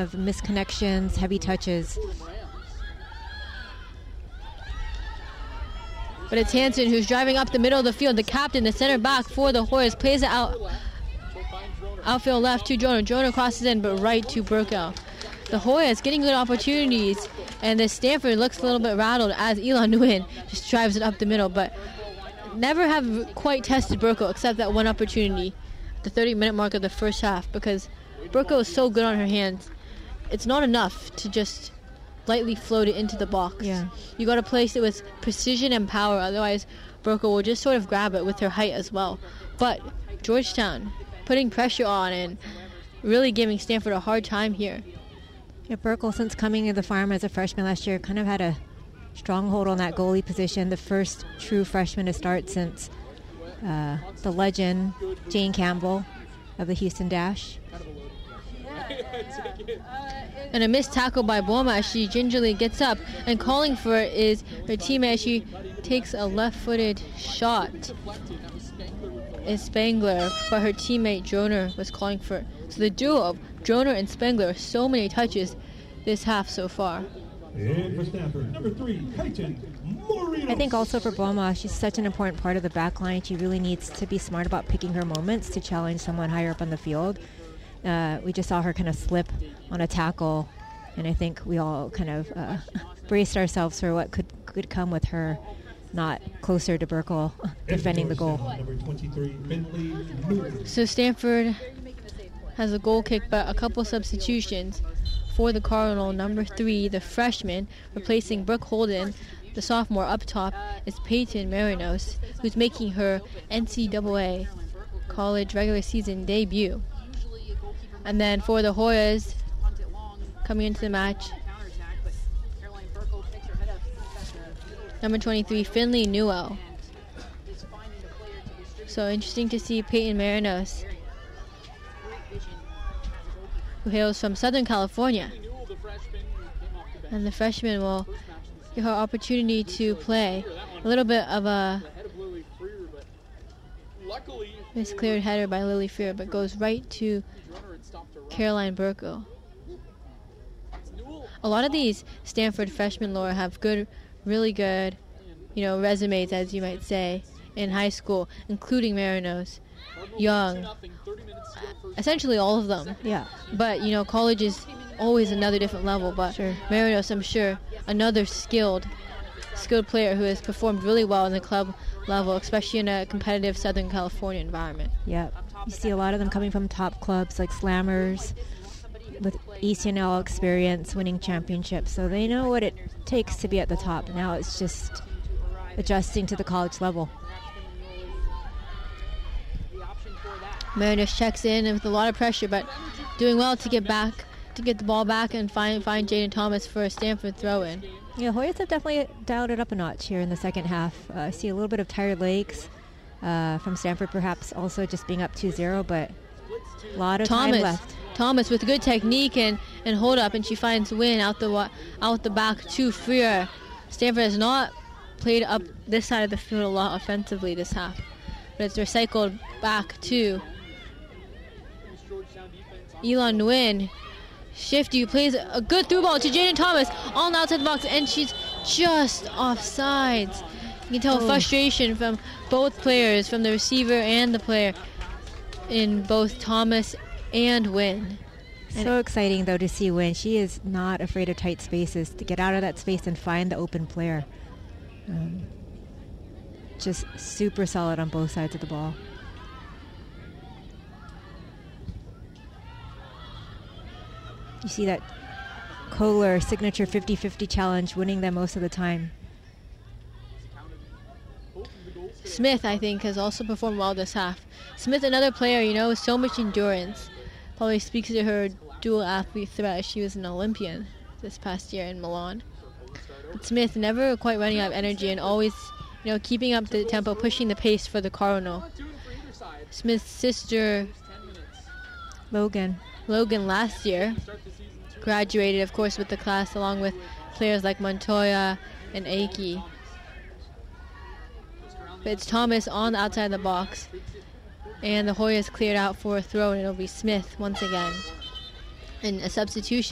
of misconnections, heavy touches. But it's Hansen who's driving up the middle of the field. The captain, the center back for the Hoyas, plays it out. Outfield left to Jonah. Jonah crosses in, but right to Burko. The Hoyas getting good opportunities, and the Stanford looks a little bit rattled as Elon Nguyen just drives it up the middle, but never have quite tested Burko except that one opportunity, the 30-minute mark of the first half, because Burko is so good on her hands. It's not enough to just lightly float it into the box. Yeah. You got to place it with precision and power, otherwise Burko will just sort of grab it with her height as well. But Georgetown putting pressure on and really giving Stanford a hard time here. Yeah, Burkle, since coming to the farm as a freshman last year, kind of had a stronghold on that goalie position. The first true freshman to start since the legend Jane Campbell of the Houston Dash. And a missed tackle by Boma as she gingerly gets up, and calling for it is her teammate. She takes a left-footed shot. It's Spangler, but her teammate Droner was calling for it. So the duo of Droner and Spangler, so many touches this half so far. And for Stanford, number 3, Kaiten Morinos. I think also for Boma, she's such an important part of the back line. She really needs to be smart about picking her moments to challenge someone higher up on the field. We just saw her kind of slip on a tackle, and I think we all kind of braced ourselves for what could come with her not closer to Burkle defending the goal. Number 23, Finley Newton. So Stanford has a goal kick, but a couple substitutions for the Cardinal. Number 3, the freshman, replacing Brooke Holden. The sophomore up top is Peyton Marinos, who's making her NCAA college regular season debut. And then for the Hoyas, coming into the match, number 23, Finley Newell. So interesting to see Peyton Marinos, who hails from Southern California. And the freshman will get her opportunity to play. A little bit of a miscleared header by Lily Freer, but goes right to Caroline Burko. A lot of these Stanford freshmen, Laura, have good, really good, resumes, as you might say, in high school, including Marinos, Young, essentially all of them. Yeah. But, college is always another different level. But Sure. Marinos, I'm sure, another skilled player who has performed really well in the club level, especially in a competitive Southern California environment. Yeah. You see a lot of them coming from top clubs like Slammers with ECNL experience, winning championships. So they know what it takes to be at the top. Now it's just adjusting to the college level. Marinos checks in with a lot of pressure, but doing well to get the ball back and find Jaden Thomas for a Stanford throw-in. Yeah, Hoyas have definitely dialed it up a notch here in the second half. I see a little bit of tired legs from Stanford, perhaps also just being up 2-0, but a lot of time left. Thomas with good technique and hold up, and she finds Wynn out the back to Freer. Stanford has not played up this side of the field a lot offensively this half, but it's recycled back to Elon Nguyen. Shifty plays a good through ball to Jaden Thomas on the outside the box, and she's just offsides. You can tell frustration from both players, from the receiver and the player, in both Thomas and Nguyen. So exciting, though, to see Wynn. She is not afraid of tight spaces, to get out of that space and find the open player. Just super solid on both sides of the ball. You see that Kohler signature 50-50 challenge, winning them most of the time. Smith, I think, has also performed well this half. Smith, another player, with so much endurance. Probably speaks to her dual athlete threat. She was an Olympian this past year in Milan. But Smith never quite running out of energy and always, keeping up the tempo, pushing the pace for the Cardinal. Smith's sister, Logan last year graduated, of course, with the class, along with players like Montoya and Aki. But it's Thomas on the outside of the box, and the Hoyas cleared out for a throw, and it'll be Smith once again. And a substitution